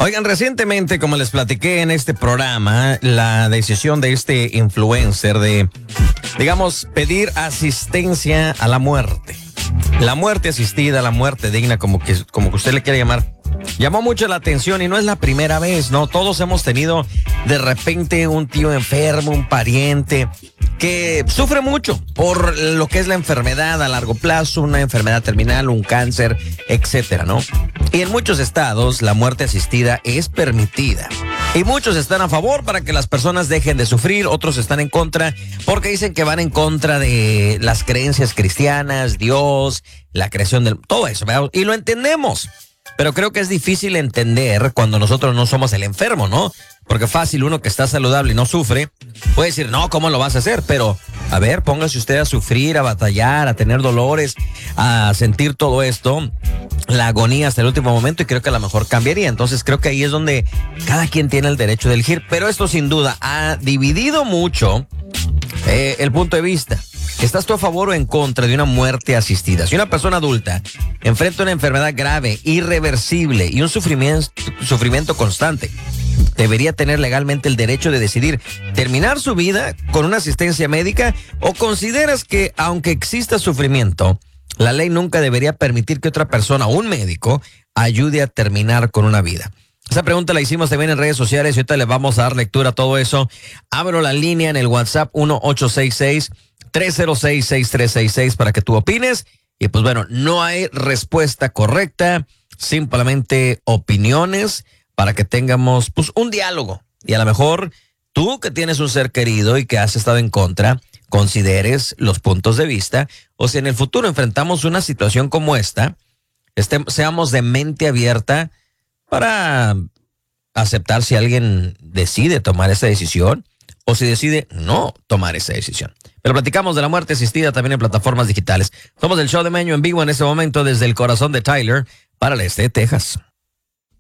Oigan, recientemente, como les platiqué en este programa, la decisión de este influencer de, digamos, pedir asistencia a la muerte. La muerte asistida, la muerte digna, como que usted le quiera llamar, llamó mucho la atención y no es la primera vez, ¿no? Todos hemos tenido de repente un tío enfermo, un pariente que sufre mucho por lo que es la enfermedad a largo plazo, una enfermedad terminal, un cáncer, etcétera, ¿no? Y en muchos estados la muerte asistida es permitida. Y muchos están a favor para que las personas dejen de sufrir, otros están en contra porque dicen que van en contra de las creencias cristianas, Dios, la creación del... todo eso, ¿verdad? Y lo entendemos. Pero creo que es difícil entender cuando nosotros no somos el enfermo, ¿no? Porque fácil, uno que está saludable y no sufre, puede decir, no, ¿cómo lo vas a hacer? Pero, a ver, póngase usted a sufrir, a batallar, a tener dolores, a sentir todo esto, la agonía hasta el último momento, y creo que a lo mejor cambiaría. Entonces creo que ahí es donde cada quien tiene el derecho de elegir. Pero esto sin duda ha dividido mucho el punto de vista. ¿Estás tú a favor o en contra de una muerte asistida? Si una persona adulta enfrenta una enfermedad grave, irreversible y un sufrimiento constante, debería tener legalmente el derecho de decidir terminar su vida con una asistencia médica, o consideras que aunque exista sufrimiento, la ley nunca debería permitir que otra persona, un médico, ayude a terminar con una vida? Esa pregunta la hicimos también en redes sociales y ahorita le vamos a dar lectura a todo eso. Abro la línea en el WhatsApp 1-866-306-6366 para que tú opines. Y pues bueno, no hay respuesta correcta, simplemente opiniones para que tengamos pues un diálogo. Y a lo mejor tú que tienes un ser querido y que has estado en contra, consideres los puntos de vista, o si en el futuro enfrentamos una situación como esta, seamos de mente abierta para aceptar si alguien decide tomar esa decisión o si decide no tomar esa decisión. Pero platicamos de la muerte asistida también en plataformas digitales. Somos el show de Meño en vivo en este momento desde el corazón de Tyler para el este de Texas.